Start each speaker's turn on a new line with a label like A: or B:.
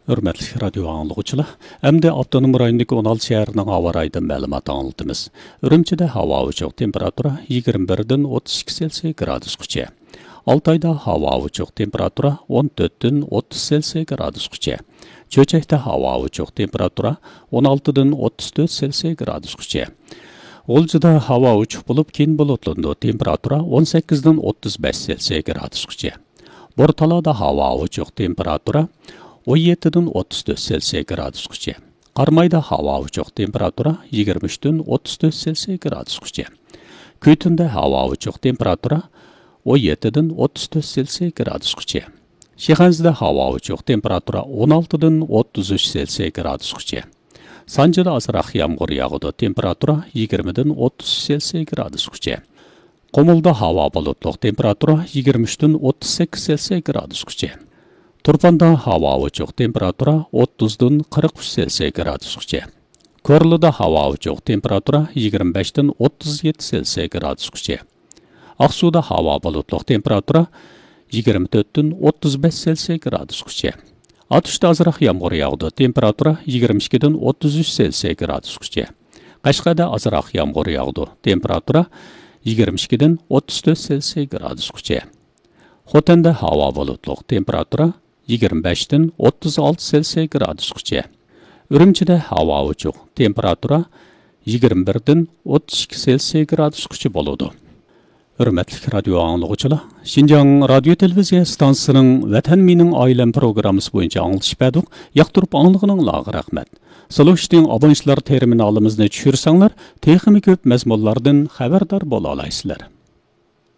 A: Hörmətli radio anlıqçılar, əmdə Avtonom rayonundakı 16 şəhərinin hava rayından məlumat anlatımız. Ürümçidə hava uçuq temperatura 21-dən 32 Selsiya gradusqacha. Altayda hava uçuq temperatura 14-dən 30 Selsiya gradusqacha. Çöçəkdə hava uçuq temperatura 16-dən 34 Selsiya gradusqacha. Olcuda hava uçuq bulub keyin bulutlandı temperatura 18-dən 35 Selsiya gradusqacha. Bortalada hava uçuq temperatura 17-dən 34 Selsiya gradusqacha. Qarmayda hava uçuq temperatura 23-dən 34 Selsiya gradusqacha. Köytündə hava uçuq temperatura 17-dən 34 Selsiya gradusqacha. Şixanzda hava uçuq temperatura 16-dən 33 Selsiya gradusqacha. Sancıda azraq yağmur yağıdı temperatura 20-dən 30 Selsiya gradusqacha. Qomulda hava bulutluq temperatura 23-dən 38 Selsiya gradusqacha. Turpanda hava uçuq temperatura 30-dən 43 Selsiya gradusqacha. Korluda hava uçuq temperatura 25-dən 37 Selsiya gradusqacha. Aqsuda hava bulutluq temperatura 24-dən 35 Selsiya gradusqacha. Atışda azraq yağmur yağdı temperatura 22-dən 33 Selsiya gradusqacha. Qashqada azraq yağmur yağdı temperatura 22-dən 34 Selsiya gradusqacha. Xotanda hava bulutluq temperatura 25-dən 36 Selsiya gradusqacha. Ürümçide hava uçuq temperatura 21-dən 32 Selsiya gradusqacha boludu. Hörmətli radio anlıqçılar, Şinjan radio televiziya stansiyasının Vatan Mening Ailem programmasi boyunca anlatış bəduq, yaqtırıb anlığınızға rəhmət. Saluşdin abonentlar terminalımızı düşürsəңlər, texmi köp məzmunlardan xəbərdar bola alaysızlar.